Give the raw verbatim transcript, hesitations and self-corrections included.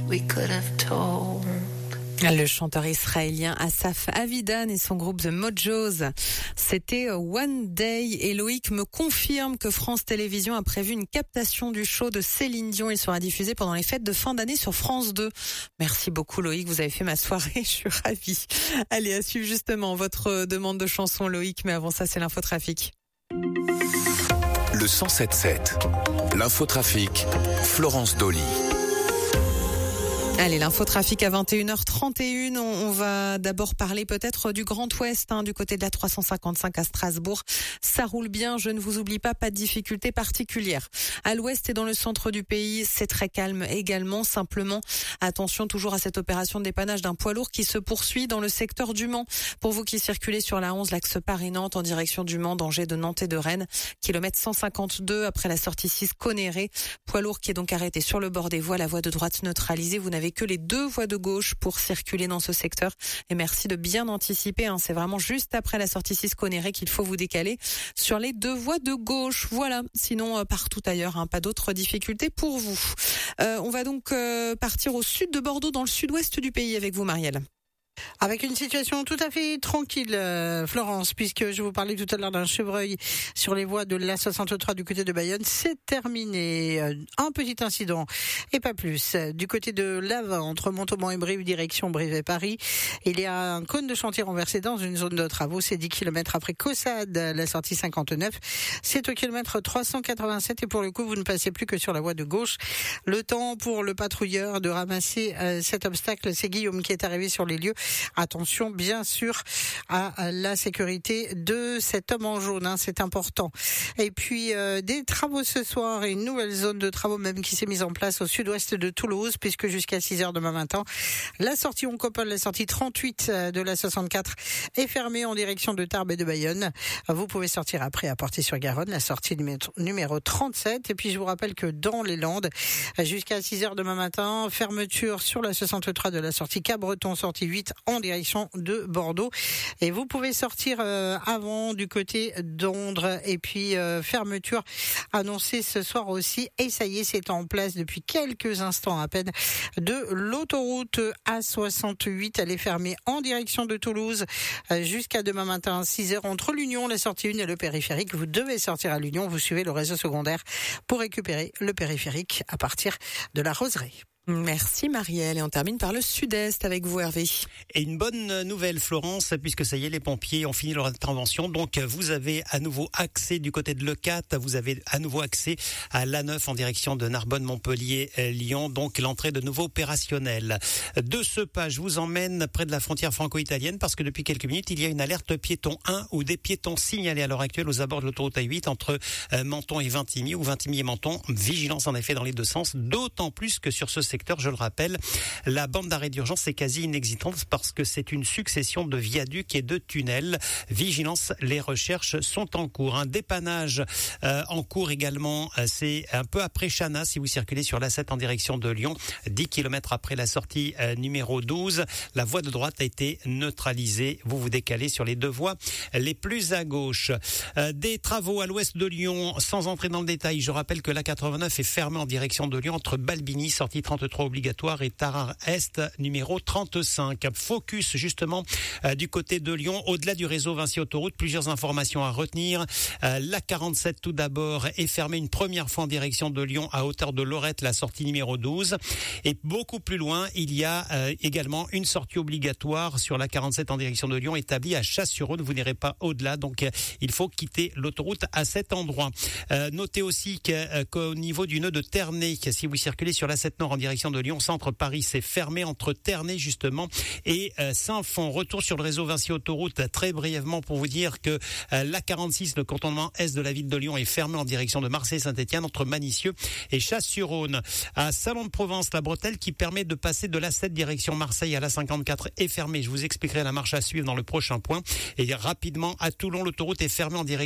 we could have told. Le chanteur israélien Asaf Avidan et son groupe The Mojos. C'était One Day et Loïc me confirme que France Télévisions a prévu une captation du show de Céline Dion. Il sera diffusé pendant les fêtes de fin d'année sur France deux. Merci beaucoup Loïc, vous avez fait ma soirée, je suis ravie. Allez, à suivre justement votre demande de chanson Loïc, mais avant ça c'est l'infotrafic. Le cent sept sept, l'infotrafic, Florence Dolly. Allez, l'infotrafic à vingt et une heures trente et une. On, on va d'abord parler peut-être du Grand Ouest, hein, du côté de la trois cent cinquante-cinq à Strasbourg. Ça roule bien, je ne vous oublie pas, pas de difficultés particulières. À l'ouest et dans le centre du pays, c'est très calme également. Simplement, attention toujours à cette opération de dépannage d'un poids lourd qui se poursuit dans le secteur du Mans. Pour vous qui circulez sur la onze, l'axe Paris-Nantes en direction du Mans, danger de Nantes et de Rennes, kilomètre cent cinquante-deux après la sortie six Conéré. Poids lourd qui est donc arrêté sur le bord des voies, la voie de droite neutralisée. Vous n'avez que les deux voies de gauche pour circuler dans ce secteur. Et merci de bien anticiper, hein. C'est vraiment juste après la sortie six Conéré qu'il faut vous décaler sur les deux voies de gauche. Voilà. Sinon, euh, partout ailleurs, hein, pas d'autres difficultés pour vous. Euh, on va donc euh, partir au sud de Bordeaux, dans le sud-ouest du pays avec vous, Marielle. Avec une situation tout à fait tranquille, euh, Florence, puisque je vous parlais tout à l'heure d'un chevreuil sur les voies de l'A soixante-trois du côté de Bayonne. C'est terminé. Euh, un petit incident et pas plus. Du côté de Lave, entre Montauban et Brive, direction Brive et Paris, il y a un cône de chantier renversé dans une zone de travaux. C'est dix kilomètres après Caussade, la sortie cinquante-neuf. C'est au kilomètre trois cent quatre-vingt-sept et pour le coup, vous ne passez plus que sur la voie de gauche. Le temps pour le patrouilleur de ramasser euh, cet obstacle, c'est Guillaume qui est arrivé sur les lieux. Attention, bien sûr, à la sécurité de cet homme en jaune, hein, c'est important. Et puis, euh, des travaux ce soir et une nouvelle zone de travaux même qui s'est mise en place au sud-ouest de Toulouse, puisque jusqu'à six heures demain matin, la sortie Oncopole, la sortie trente-huit de la soixante-quatre est fermée en direction de Tarbes et de Bayonne. Vous pouvez sortir après à Portée-sur-Garonne, la sortie numéro trente-sept. Et puis, je vous rappelle que dans les Landes, jusqu'à six heures demain matin, fermeture sur la soixante-trois de la sortie Cabreton, sortie huit en direction de Bordeaux. Et vous pouvez sortir euh, avant du côté d'Ondres. Et puis euh, fermeture annoncée ce soir aussi. Et ça y est, c'est en place depuis quelques instants à peine de l'autoroute A soixante-huit. Elle est fermée en direction de Toulouse euh, jusqu'à demain matin six heures entre l'Union, la sortie un et le périphérique. Vous devez sortir à l'Union. Vous suivez le réseau secondaire pour récupérer le périphérique à partir de la Roseraie. Merci Marielle et on termine par le sud-est avec vous Hervé. Et une bonne nouvelle Florence, puisque ça y est, les pompiers ont fini leur intervention, donc vous avez à nouveau accès du côté de Leucate, vous avez à nouveau accès à l'A neuf en direction de Narbonne, Montpellier, Lyon, donc l'entrée de nouveau opérationnelle. De ce pas, je vous emmène près de la frontière franco-italienne parce que depuis quelques minutes, il y a une alerte piéton un ou des piétons signalés à l'heure actuelle aux abords de l'autoroute A huit entre Menton et Vintimille ou Vintimille et Menton. Vigilance en effet dans les deux sens, d'autant plus que sur ce secteur, je le rappelle, la bande d'arrêt d'urgence est quasi inexistante parce que c'est une succession de viaducs et de tunnels. Vigilance, les recherches sont en cours. Un dépannage euh, en cours également, euh, c'est un peu après Chana si vous circulez sur l'A sept en direction de Lyon, dix kilomètres après la sortie euh, numéro douze. La voie de droite a été neutralisée. Vous vous décalez sur les deux voies les plus à gauche. Euh, des travaux à l'ouest de Lyon, sans entrer dans le détail, je rappelle que l'A quatre-vingt-neuf est fermée en direction de Lyon entre Balbini, sortie trente-trois obligatoire et Tarare Est numéro trente-cinq. Focus justement euh, du côté de Lyon, au-delà du réseau Vinci Autoroute, plusieurs informations à retenir. Euh, l'A quarante-sept tout d'abord est fermée une première fois en direction de Lyon à hauteur de Lorette, la sortie numéro douze. Et beaucoup plus loin, il y a euh, également une sortie obligatoire sur l'A quarante-sept en direction de Lyon établie à Chasse-sur-Rhône. Vous n'irez pas au-delà, donc euh, il faut quitter l'autoroute à cet endroit. Euh, notez aussi que, euh, qu'au niveau du nœud de Ternay, si vous circulez sur l'A sept Nord en direction de Lyon Centre Paris, c'est fermé entre Ternay justement et euh, Saint-Fond. Retour sur le réseau Vinci Autoroute très brièvement pour vous dire que euh, l'A quarante-six, le contournement est de la ville de Lyon, est fermé en direction de Marseille-Saint-Étienne entre Manicieux et Chasse-sur-Rhône. À Salon de Provence, la bretelle qui permet de passer de l'A sept direction Marseille à l'A cinquante-quatre est fermée. Je vous expliquerai la marche à suivre dans le prochain point. Et rapidement à Toulon, l'autoroute est fermée en direction